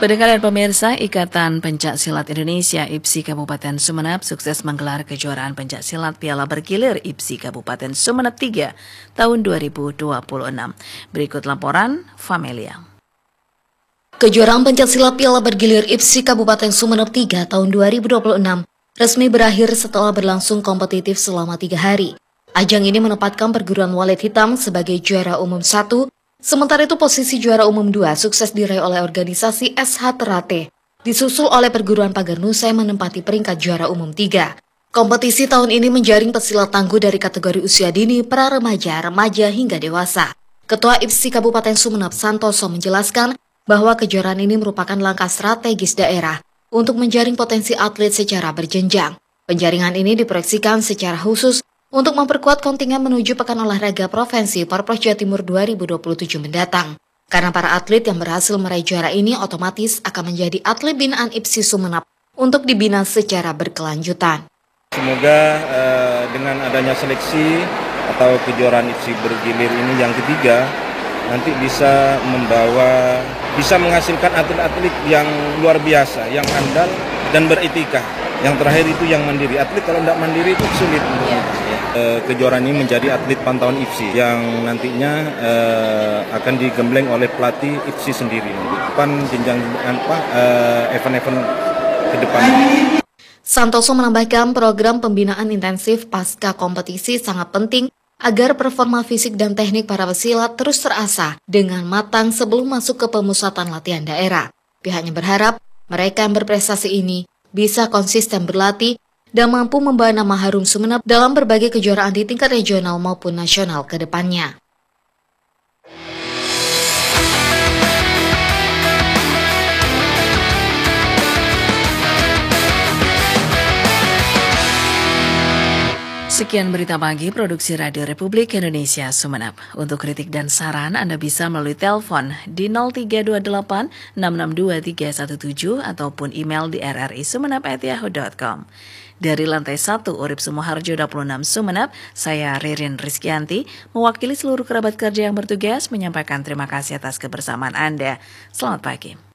Pendengar dan pemirsa, Ikatan Pencaksilat Indonesia IPSI Kabupaten Sumeneb sukses menggelar kejuaraan pencaksilat Piala Bergilir IPSI Kabupaten Sumeneb 3 tahun 2026. Berikut laporan Famelia. Kejuaraan pencaksilat Piala Bergilir IPSI Kabupaten Sumeneb 3 tahun 2026 resmi berakhir setelah berlangsung kompetitif selama 3 hari. Ajang ini menempatkan perguruan Walet Hitam sebagai juara umum 1, sementara itu posisi juara umum 2 sukses diraih oleh organisasi SH Terate, disusul oleh perguruan Pagar Nusa yang menempati peringkat juara umum 3. Kompetisi tahun ini menjaring pesilat tangguh dari kategori usia dini, pra-remaja, remaja hingga dewasa. Ketua IPSI Kabupaten Sumeneb Santoso menjelaskan bahwa kejuaraan ini merupakan langkah strategis daerah untuk menjaring potensi atlet secara berjenjang. Penjaringan ini diproyeksikan secara khusus untuk memperkuat kontingen menuju Pekan Olahraga Provinsi Porprov Jawa Timur 2027 mendatang. Karena para atlet yang berhasil meraih juara ini otomatis akan menjadi atlet binaan IPSI Sumeneb untuk dibina secara berkelanjutan. Semoga dengan adanya seleksi atau kejuaraan IPSI Bergilir ini yang ketiga, nanti bisa menghasilkan atlet-atlet yang luar biasa, yang handal dan beretika. Yang terakhir itu yang mandiri. Atlet kalau tidak mandiri itu sulit. Kejuaraan ini menjadi atlet pantauan IPSI yang nantinya akan digembleng oleh pelatih IPSI sendiri. Depan jenjang event-event ke depan. Santoso menambahkan program pembinaan intensif pasca kompetisi sangat penting agar performa fisik dan teknik para pesilat terus terasah dengan matang sebelum masuk ke pemusatan latihan daerah. Pihaknya berharap mereka yang berprestasi ini bisa konsisten berlatih dan mampu membawa nama harum Sumeneb dalam berbagai kejuaraan di tingkat regional maupun nasional ke depannya. Sekian berita pagi produksi Radio Republik Indonesia Sumeneb. Untuk kritik dan saran Anda bisa melalui telepon di 0328 662 317 ataupun email di rrisumeneb@yahoo.com. Dari lantai 1 Urip Sumoharjo 26 Sumeneb, saya Ririn Rizkyanti mewakili seluruh kerabat kerja yang bertugas menyampaikan terima kasih atas kebersamaan Anda. Selamat pagi.